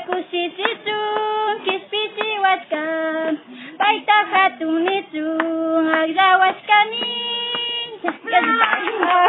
kusi cicung kispiti watkam paita katuni cung agzawas kanin